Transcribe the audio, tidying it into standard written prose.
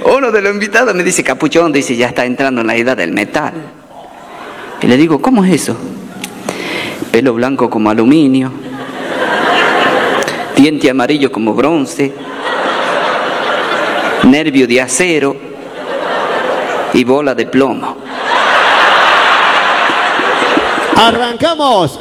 Uno de los invitados me dice, Capuchón, dice, ya está entrando en la edad del metal. Y le digo, ¿cómo es eso? Pelo blanco como aluminio, diente amarillo como bronce, nervio de acero y bola de plomo. Arrancamos.